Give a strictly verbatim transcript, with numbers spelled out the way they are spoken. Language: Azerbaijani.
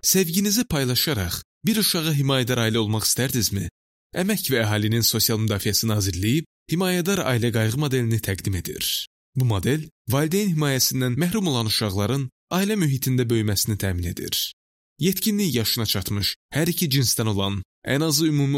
Sevginizi paylaşaraq bir uşağa himayədar ailə olmaq istərdinizmi? Əmək və Əhalinin Sosial Müdafiəsi Nazirliyi himayədar ailə qayğı modelini təqdim edir. Bu model valideyn himayəsindən məhrum olan uşaqların ailə mühitində böyüməsini təmin edir. Yetkinlik yaşına çatmış hər iki cinsdən olan, ən azı ümumi